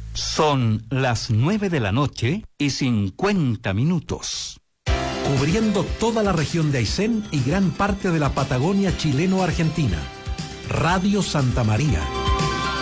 Son las 9:50 p.m. Cubriendo toda la región de Aysén y gran parte de la Patagonia chileno-argentina. Radio Santa María.